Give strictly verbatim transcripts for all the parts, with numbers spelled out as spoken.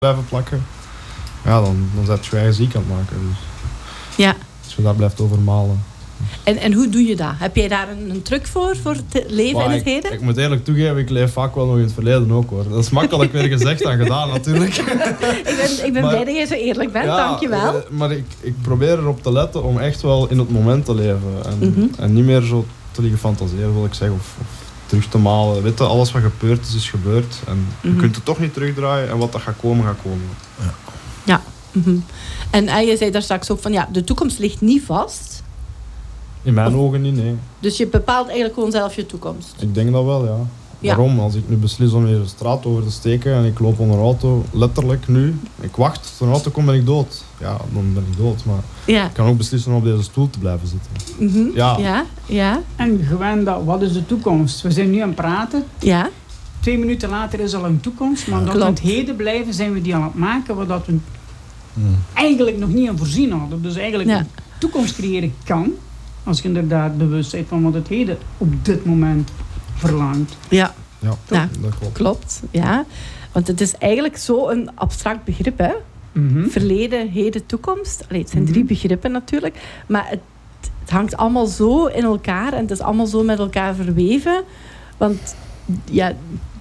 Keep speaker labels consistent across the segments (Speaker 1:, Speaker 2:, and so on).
Speaker 1: blijven plakken, ja, dan, dan zet je je eigen ziek aan het maken. Dus.
Speaker 2: Ja.
Speaker 1: Als je daar blijft over malen.
Speaker 2: En, en hoe doe je dat? Heb jij daar een, een truc voor, voor het leven
Speaker 1: maar
Speaker 2: in het
Speaker 1: ik,
Speaker 2: heden?
Speaker 1: Ik moet eerlijk toegeven, ik leef vaak wel nog in het verleden ook hoor. Dat is makkelijk weer gezegd dan gedaan natuurlijk.
Speaker 2: ik ben, ik ben
Speaker 1: maar,
Speaker 2: blij dat jij zo eerlijk bent,
Speaker 1: ja,
Speaker 2: dankjewel.
Speaker 1: Uh, maar ik, ik probeer erop te letten om echt wel in het moment te leven. En,
Speaker 2: mm-hmm.
Speaker 1: en niet meer zo te liggen fantaseren, wil ik zeggen. Of, of terug te malen. Weet je, alles wat gebeurd is, is gebeurd. En mm-hmm. je kunt het toch niet terugdraaien. En wat dat gaat komen, gaat komen.
Speaker 2: Ja. ja. Mm-hmm. En uh, je zei daar straks ook van, ja, de toekomst ligt niet vast.
Speaker 1: In mijn
Speaker 2: of,
Speaker 1: ogen niet, nee.
Speaker 2: Dus je bepaalt eigenlijk gewoon zelf je toekomst?
Speaker 1: Ik denk dat wel, ja.
Speaker 2: ja.
Speaker 1: Waarom? Als ik nu beslis om hier de straat over te steken en ik loop onder een auto, letterlijk nu, ik wacht tot een auto komt, ben ik dood. Ja, dan ben ik dood, maar
Speaker 2: ja.
Speaker 1: ik kan ook beslissen om op deze stoel te blijven zitten.
Speaker 2: Mm-hmm.
Speaker 1: Ja.
Speaker 2: Ja, ja.
Speaker 3: En gewoon dat, wat is de toekomst? We zijn nu aan het praten.
Speaker 2: Ja.
Speaker 3: Twee minuten later is al een toekomst, maar omdat we in het heden blijven, zijn we die aan het maken, wat we hmm. eigenlijk nog niet aan voorzien hadden. Dus eigenlijk ja. een toekomst creëren kan, als je inderdaad bewust bent van wat het heden op dit moment verlangt.
Speaker 2: Ja,
Speaker 1: ja,
Speaker 2: ja.
Speaker 1: dat klopt.
Speaker 2: klopt. Ja. Want het is eigenlijk zo'n abstract begrip, hè? Mm-hmm. Verleden, heden, toekomst. Allee, het zijn mm-hmm. drie begrippen natuurlijk, maar het, het hangt allemaal zo in elkaar en het is allemaal zo met elkaar verweven. Want ja,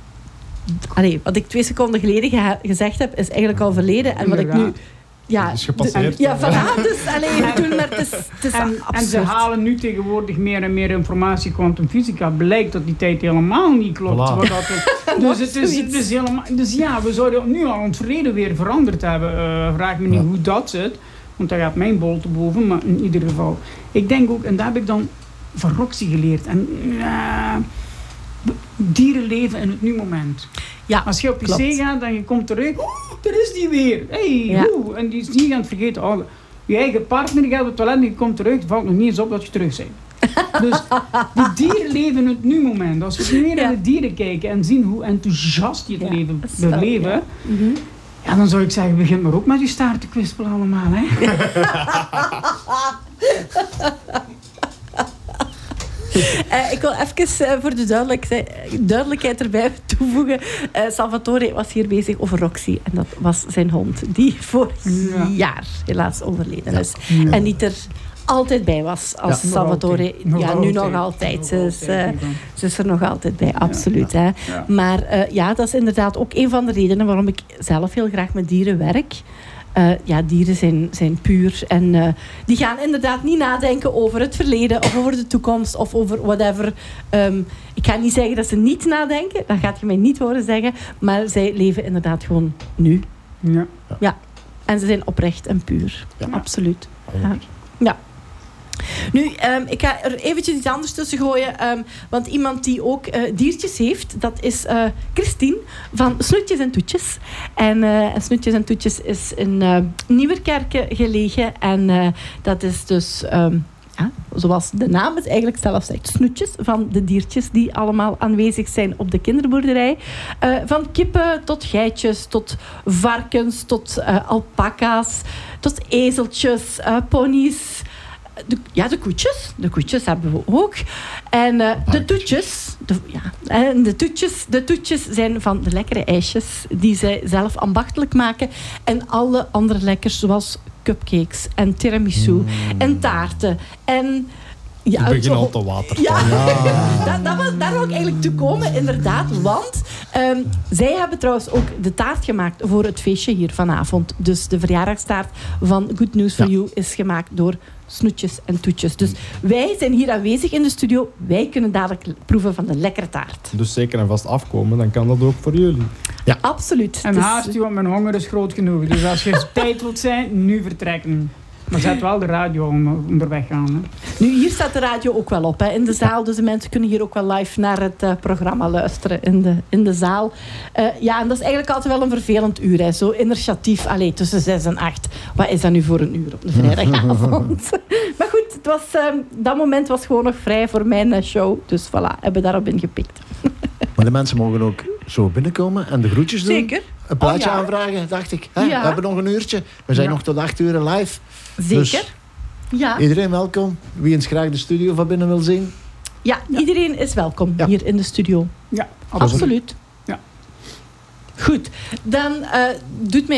Speaker 2: allee, wat ik twee seconden geleden ge- gezegd heb, is eigenlijk al verleden. En wat ik nu... Ja,
Speaker 1: is gepasseerd.
Speaker 2: De, ja, voilà. Dus, allee, doen, maar het is, het is
Speaker 3: en, en ze halen nu tegenwoordig meer en meer informatie. Kwantumfysica blijkt dat die tijd helemaal niet klopt.
Speaker 1: Voilà.
Speaker 3: Dat het, dus, het is, het is helemaal, dus ja, we zouden nu al het verleden weer veranderd hebben. Uh, vraag me niet ja. hoe dat zit. Want daar gaat mijn bol te boven. Maar in ieder geval. Ik denk ook, en daar heb ik dan van Roxy geleerd. En uh, dieren leven in het nu-moment.
Speaker 2: Ja,
Speaker 3: als je op je
Speaker 2: klopt.
Speaker 3: zee gaat en je komt terug, oh, daar is die weer. Hey,
Speaker 2: ja.
Speaker 3: oh, en die is niet aan het vergeten. Oh, je eigen partner gaat op het toilet en je komt terug, het valt nog niet eens op dat je terug bent. Dus die dieren leven in het nu-moment. Als we meer ja. naar de dieren kijken en zien hoe enthousiast die het ja, leven beleven, ja. Mm-hmm. ja, dan zou ik zeggen, begin maar ook met je staart te kwispelen allemaal. Hè?
Speaker 2: Uh, ik wil even uh, voor de duidelijk, duidelijkheid erbij toevoegen. Uh, Salvatore was hier bezig over Roxy. En dat was zijn hond. Die vorig ja. jaar helaas overleden is. Ja. En niet er altijd bij was als ja, Salvatore.
Speaker 3: Nog
Speaker 2: ja,
Speaker 3: altijd.
Speaker 2: nu nog altijd.
Speaker 3: Nog
Speaker 2: ze, is, uh, ze is er nog altijd bij, absoluut.
Speaker 3: Ja.
Speaker 2: Hè.
Speaker 3: Ja.
Speaker 2: Maar uh, ja, dat is inderdaad ook een van de redenen waarom ik zelf heel graag met dieren werk. Uh, ja, dieren zijn, zijn puur en uh, die gaan inderdaad niet nadenken over het verleden of over de toekomst of over whatever. Um, ik ga niet zeggen dat ze niet nadenken, dat gaat je mij niet horen zeggen, maar zij leven inderdaad gewoon nu.
Speaker 3: Ja.
Speaker 2: Ja. En ze zijn oprecht en puur. Ja. Absoluut. Ja. ja. Nu, um, ik ga er eventjes iets anders tussen gooien. Um, want iemand die ook uh, diertjes heeft, dat is uh, Christine van Snoetjes en Toetjes. En uh, Snoetjes en Toetjes is in uh, Nieuwerkerke gelegen. En uh, dat is dus, um, ja, zoals de naam het eigenlijk zelf zegt, snoetjes van de diertjes die allemaal aanwezig zijn op de kinderboerderij. Uh, van kippen tot geitjes, tot varkens, tot uh, alpaca's, tot ezeltjes, uh, ponies. De, ja, de koetjes. De koetjes hebben we ook. En uh, de toetjes. De, ja, en de toetjes. De toetjes zijn van de lekkere ijsjes die zij zelf ambachtelijk maken. En alle andere lekkers zoals cupcakes en tiramisu mm. en taarten. En
Speaker 1: ja, ik begin al te water.
Speaker 2: Ja, ja. dat, dat was, daar wil ik eigenlijk toe komen, inderdaad. Want um, zij hebben trouwens ook de taart gemaakt voor het feestje hier vanavond. Dus de verjaardagstaart van Good News for ja. You is gemaakt door Snoetjes en Toetjes. Dus wij zijn hier aanwezig in de studio. Wij kunnen dadelijk proeven van de lekkere taart.
Speaker 1: Dus zeker en vast afkomen, dan kan dat ook voor jullie.
Speaker 2: Ja, absoluut.
Speaker 3: En dus haast u, want mijn honger is groot genoeg. Dus als je tijd wilt zijn, nu vertrekken. Maar zet wel de radio onderweg gaan. Hè.
Speaker 2: Nu, hier staat de radio ook wel op hè, in de zaal. Dus de mensen kunnen hier ook wel live naar het uh, programma luisteren in de, in de zaal. Uh, ja, en dat is eigenlijk altijd wel een vervelend uur. Hè. Zo initiatief, allee, tussen zes en acht. Wat is dat nu voor een uur op een vrijdagavond? Maar goed, het was, uh, dat moment was gewoon nog vrij voor mijn uh, show. Dus voilà, hebben we daarop ingepikt.
Speaker 4: Maar de mensen mogen ook zo binnenkomen en de groetjes doen.
Speaker 2: Zeker.
Speaker 4: Een plaatje
Speaker 2: oh, ja.
Speaker 4: aanvragen, dacht ik. Hè?
Speaker 2: Ja.
Speaker 4: We hebben nog een uurtje. We zijn ja. nog tot acht uur live.
Speaker 2: Zeker.
Speaker 4: Dus
Speaker 2: ja.
Speaker 4: Iedereen welkom. Wie eens graag de studio van binnen wil zien.
Speaker 2: Ja, ja. iedereen is welkom ja. hier in de studio.
Speaker 3: Ja,
Speaker 2: absoluut.
Speaker 3: Ja.
Speaker 2: Goed, dan uh, doet mij